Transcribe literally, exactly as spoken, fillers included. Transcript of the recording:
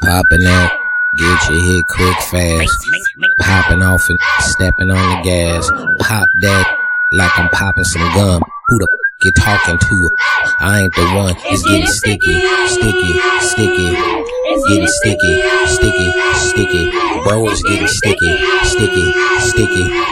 Popping that, get your hit quick fast. Popping off and stepping on the gas. Pop that like I'm popping some gum. Who the f you talking to? I ain't the one. It's getting sticky, sticky, sticky. Getting sticky, sticky, sticky. Bro, it's getting sticky, sticky, sticky.